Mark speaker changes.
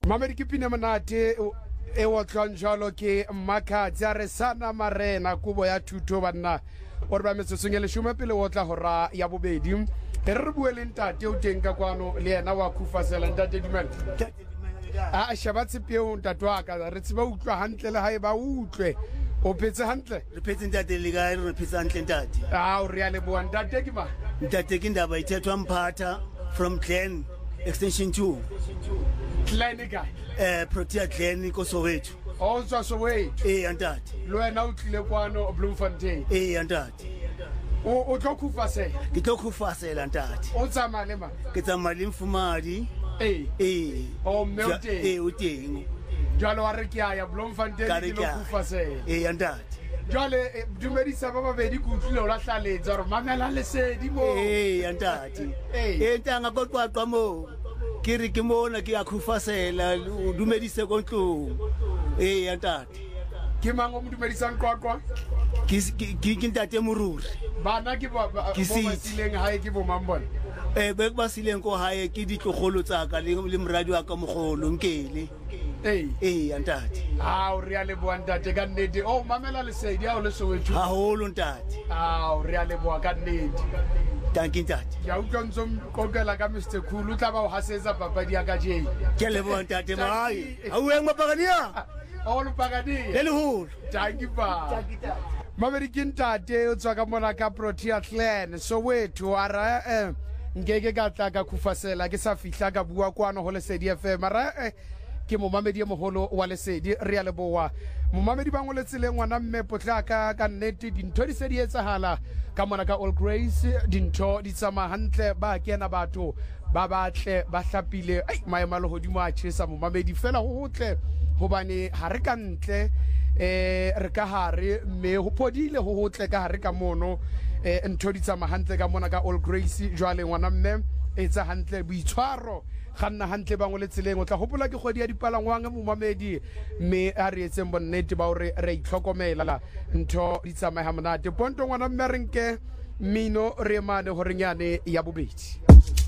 Speaker 1: Mamedi ke pina monate e otlwang jalo ke Mmakhatsi a re sana marena kubo ya thuto banna o re ba metsotso e leshome pele o tla hora ya bobedi e re bueleng tate o teng ka kwano le yena wa khufasela ntate dumela a shaba tsepeo ntate wa ka re tseba utlwa hantle le hae ba utlwe o phetse hantle
Speaker 2: re phetse ntate le ga re phetse hantle ntate
Speaker 1: o re ya le bua ntate ke ba
Speaker 2: ntate ke ndaba ithethwa Mphatha from Glen extension 2
Speaker 1: Clinica
Speaker 2: Protea Glen ko Soweto
Speaker 1: o tswa Soweto
Speaker 2: ntate
Speaker 1: le wena o tlile kwano Bloemfontein
Speaker 2: ntate
Speaker 1: o tlo khufasela
Speaker 2: ke tlo khufasela ntate
Speaker 1: o tsamaya le ma
Speaker 2: ke tsamaya le Mfumadi
Speaker 1: o mme o teng
Speaker 2: o teng
Speaker 1: jalo wa re ke ya Bloemfontein ke lo khufasela
Speaker 2: ntate
Speaker 1: jale dumedisa ba babedi ku utlwile o la hlaletsa gore mamela lesedi mo
Speaker 2: ntate ntanga kodwa mo ke re ke mona ke ya khufasela o dumedise ko ntlong ntate
Speaker 1: ke mang o mo dumedisang qoqwa
Speaker 2: ke ntate Moruri
Speaker 1: bana ke bo sileng hae ke bo mambona
Speaker 2: be ba sileng ko hae ke ditlogolo tsaka le moradi wa ka mogolo nkele ntate
Speaker 1: o re a leboa ntate ka nnete o mamela lesedi a o le Soweto
Speaker 2: haholo ntate
Speaker 1: o re a leboa ka nnete
Speaker 2: tanki ntate
Speaker 1: ya utlwa ntse kokela ka Mr Cool o tla ba o hasetsa papadi ya ka je
Speaker 2: ke leboa ntate mai a ueng mapagania
Speaker 1: o lo pagadi
Speaker 2: le leholo
Speaker 1: tanki ba Mamedi ke ntate o tswa ka mona ka Protea Glen Soweto a ra ngeke ka tla ka khufasela ke sa fihla ka bua kwano ho Lesedi FM ra ke momamedi moholo wa Lesedi re ya leboa momamedi ba ngoletsele ngwana mme potlaka ka nnete dintho di se di etsahala ka mona ka All Grace dintho di tsama hantle ba kena batho ba batle ba hlapile maema le hodimo a tshesa momamedi fela ho hotle hobane ha re ka ntle re ka hare mme ho podile ho hotle ka hare ka mono ntho di tsama hantle ka mona ka All Grace jwale ngwana mme etsa hantle boitshwaro ganna hantle ba ngoletseng o tla hopola ke kgodi ya dipalangwang momamedi mme a re etseng bonnete ba hore re itlhokomela ntho di tsamaya monate ponto ngwana mme re nke mino re mane ho renyane ya bobedi